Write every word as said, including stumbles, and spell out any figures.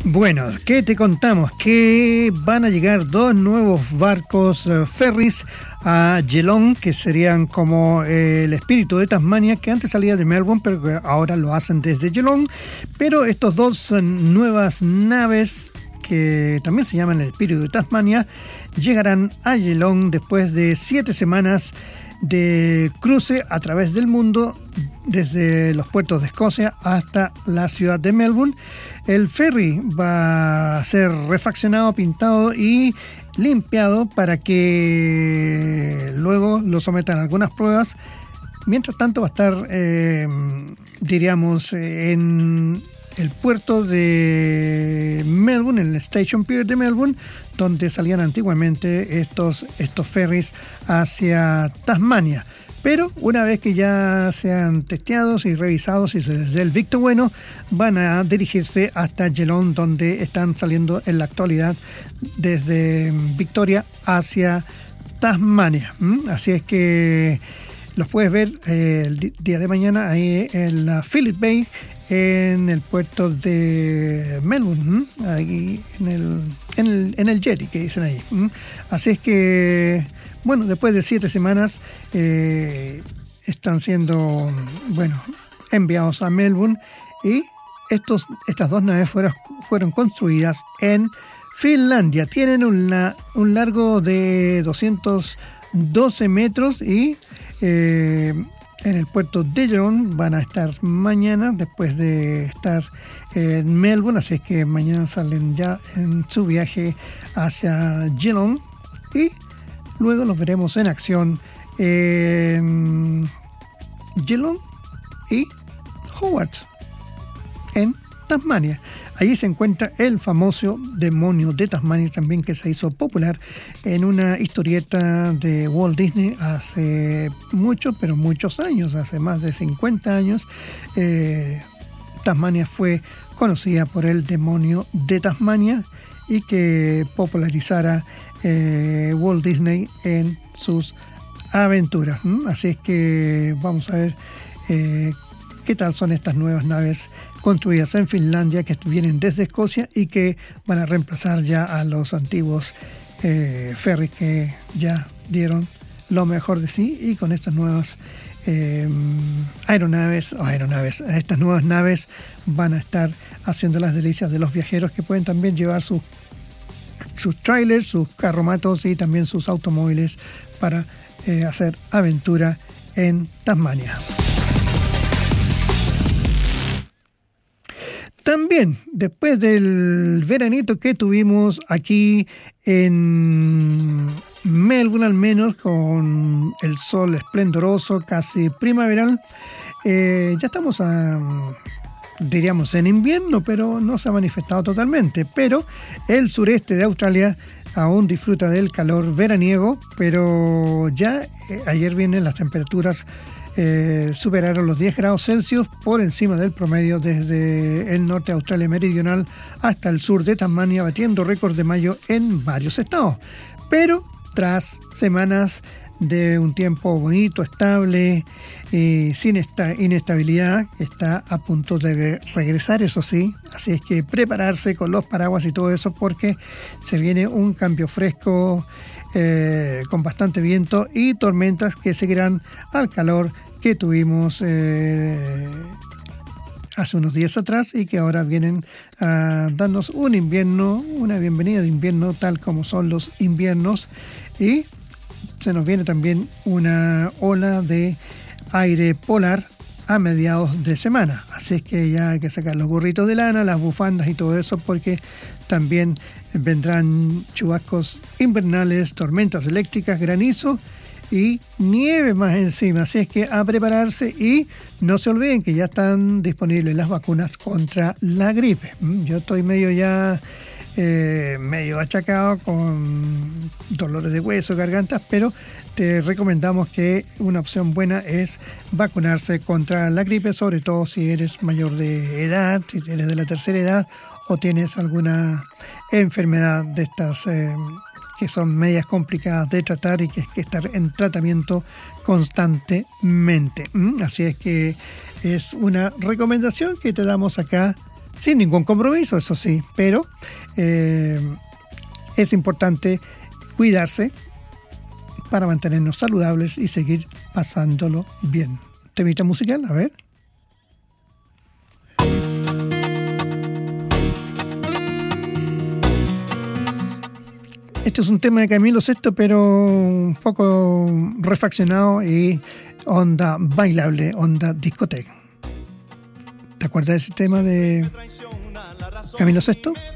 Bueno, ¿qué te contamos? Que van a llegar dos nuevos barcos uh, ferries a Geelong, que serían como eh, el espíritu de Tasmania, que antes salía de Melbourne, pero que ahora lo hacen desde Geelong. Pero estos dos uh, nuevas naves, que también se llaman el espíritu de Tasmania, llegarán a Geelong después de siete semanas de cruce a través del mundo, desde los puertos de Escocia hasta la ciudad de Melbourne. El ferry va a ser refaccionado, pintado y limpiado para que luego lo sometan a algunas pruebas. Mientras tanto va a estar, eh, diríamos, en el puerto de Melbourne, en el Station Pier de Melbourne, donde salían antiguamente estos, estos ferries hacia Tasmania. Pero una vez que ya sean testeados y revisados y se les dé el visto bueno, van a dirigirse hasta Geelong, donde están saliendo en la actualidad desde Victoria hacia Tasmania. ¿Mm? Así es que los puedes ver eh, el día de mañana ahí en la Phillip Bay, en el puerto de Melbourne, ¿Mm? ahí en el, en el, en el jetty que dicen ahí. ¿Mm? Así es que, bueno, después de siete semanas eh, están siendo, bueno, enviados a Melbourne, y estos, estas dos naves fueron, fueron construidas en Finlandia. Tienen una, un largo de doscientos doce metros y eh, en el puerto de Geelong van a estar mañana, después de estar en Melbourne. Así es que mañana salen ya en su viaje hacia Geelong y luego los veremos en acción en Geelong y Hobart, en Tasmania. Allí se encuentra el famoso demonio de Tasmania, también, que se hizo popular en una historieta de Walt Disney hace muchos, pero muchos años, hace más de cincuenta años. Eh, Tasmania fue conocida por el demonio de Tasmania y que popularizara eh, Walt Disney en sus aventuras. ¿Mm? Así es que vamos a ver eh, qué tal son estas nuevas naves construidas en Finlandia, que vienen desde Escocia y que van a reemplazar ya a los antiguos eh, ferries que ya dieron lo mejor de sí, y con estas nuevas eh, aeronaves o aeronaves, estas nuevas naves van a estar haciendo las delicias de los viajeros, que pueden también llevar sus sus trailers, sus carromatos y también sus automóviles para eh, hacer aventura en Tasmania. También, después del veranito que tuvimos aquí en Melbourne, al menos con el sol esplendoroso, casi primaveral, eh, ya estamos a, diríamos, en invierno, pero no se ha manifestado totalmente. Pero el sureste de Australia aún disfruta del calor veraniego, pero ya eh, ayer vienen las temperaturas Eh, superaron los diez grados Celsius, por encima del promedio desde el norte de Australia meridional hasta el sur de Tasmania, batiendo récords de mayo en varios estados. Pero tras semanas de un tiempo bonito, estable y sin esta inestabilidad, está a punto de regresar, eso sí. Así es que prepararse con los paraguas y todo eso, porque se viene un cambio fresco, Eh, con bastante viento y tormentas que seguirán al calor que tuvimos eh, hace unos días atrás, y que ahora vienen a darnos un invierno, una bienvenida de invierno tal como son los inviernos. Y se nos viene también una ola de aire polar a mediados de semana, así es que ya hay que sacar los gorritos de lana, las bufandas y todo eso, porque también vendrán chubascos invernales, tormentas eléctricas, granizo y nieve más encima. Así es que a prepararse, y no se olviden que ya están disponibles las vacunas contra la gripe. Yo estoy medio ya eh, medio achacado con dolores de hueso, gargantas, pero te recomendamos que una opción buena es vacunarse contra la gripe, sobre todo si eres mayor de edad, si eres de la tercera edad o tienes alguna enfermedad de estas eh, que son medias complicadas de tratar y que hay que estar en tratamiento constantemente. ¿Mm? Así es que es una recomendación que te damos acá sin ningún compromiso, eso sí, pero eh, es importante cuidarse para mantenernos saludables y seguir pasándolo bien. Temita musical, a ver. Este es un tema de Camilo Sesto, pero un poco refaccionado y onda bailable, onda discoteca. ¿Te acuerdas de ese tema de Camilo Sesto?